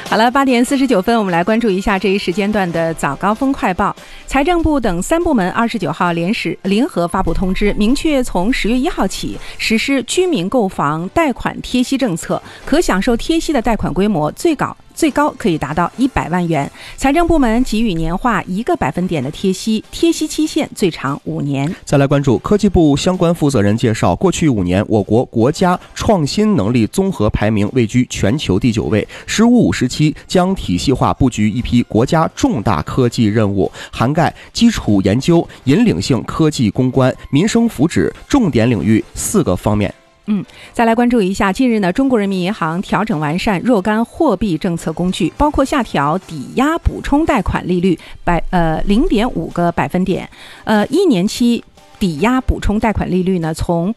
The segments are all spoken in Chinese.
好了，8点49分，我们来关注一下这一时间段的早高峰快报。财政部等3部门29号联合发布通知，明确从10月1号起实施居民购房贷款贴息政策，可享受贴息的贷款规模最高可以达到100万元。财政部门给予年化1个百分点的贴息，贴息期限最长5年。 再来关注科技部相关负责人介绍，过去5年，我国国家创新能力综合排名位居全球第9位。“十五五”时期将体系化布局一批国家重大科技任务，涵盖基础研究、引领性科技攻关、民生福祉重点领域4个方面。 再来关注一下，近日呢，中国人民银行调整完善若干货币政策工具，包括下调抵押补充贷款利率0.5个百分点，1年期抵押补充贷款利率呢，从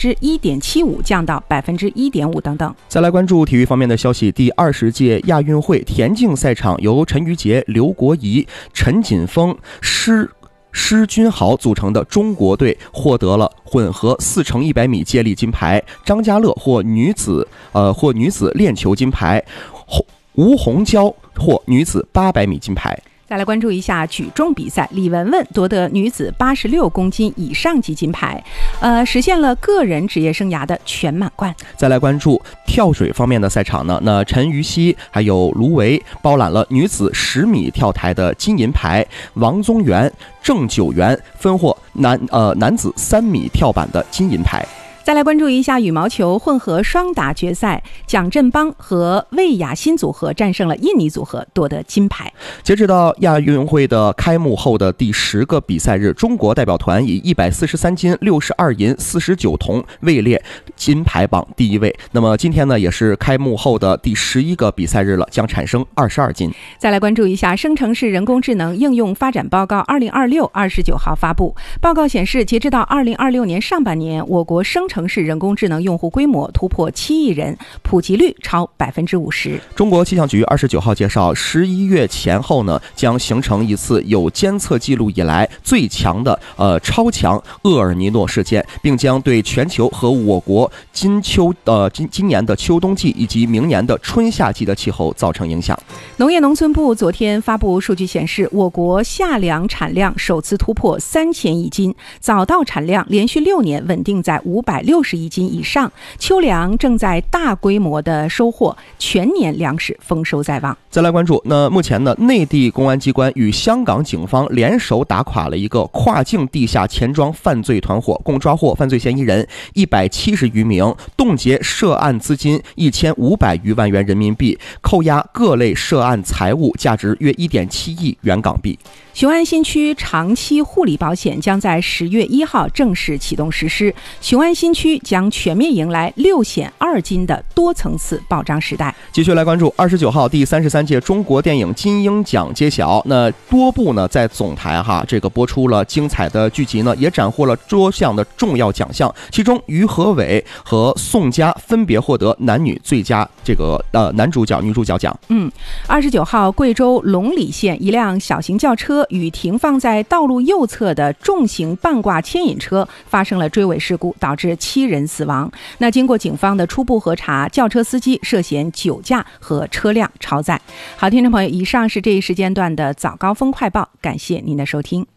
1.75%降到1.5%等等。 再来关注体育方面的消息，第20届亚运会田径赛场由陈瑜杰、刘国仪、陈锦峰、施君豪组成的中国队获得了混合4×100米接力金牌，张家乐获女子链球金牌，吴红娇获女子800米金牌。 再来关注一下举重比赛，李雯雯夺得女子86公斤以上级金牌，实现了个人职业生涯的全满贯。 再来关注跳水方面的赛场呢，那陈芋汐还有卢维包揽了女子10米跳台的金银牌，王宗源、郑九元分获男子3米跳板的金银牌。 再来关注一下羽毛球混合双打决赛，蒋振邦和魏雅欣组合战胜了印尼组合，夺得金牌。 截止到亚运会的开幕后的第10个比赛日，中国代表团以143金、62银、49铜位列金牌榜第1位。那么今天呢，也是开幕后的第11个比赛日了，将产生22金。 再来关注一下生成式人工智能应用发展报告2026 29号发布。报告显示，截止到2026年上半年，我国生成式人工智能用户规模突破7亿人，普及率超50%。 中国气象局29号介绍，11月前后呢，将形成一次有监测记录以来最强的超强厄尔尼诺事件，并将对全球和我国今年的秋冬季以及明年的春夏季的气候造成影响。 农业农村部昨天发布数据显示，我国夏粮产量首次突破3000亿斤，早稻产量连续6年稳定在560亿斤以上，秋粮正在大规模的收获，全年粮食丰收在望。 再来关注，那目前呢，内地公安机关与香港警方联手打垮了一个跨境地下钱庄犯罪团伙，共抓获犯罪嫌疑人170余名，冻结涉案资金1500余万元人民币，扣押各类涉案财物价值约1.7亿元港币。 雄安新区长期护理保险将在10月1号正式启动实施，雄安新区将全面迎来6险2金的多层次保障时代。 继续来关注29号第33届中国电影金鹰奖揭晓，那多部呢在总台播出了精彩的剧集呢，也斩获了多项的重要奖项，其中于和伟和宋佳分别获得男女最佳男主角、女主角奖。 29号，贵州龙里县一辆小型轿车与停放在道路右侧的重型半挂牵引车发生了追尾事故，导致7人死亡。那经过警方的初步核查，轿车司机涉嫌酒驾和车辆超载。好，听众朋友，以上是这一时间段的早高峰快报，感谢您的收听。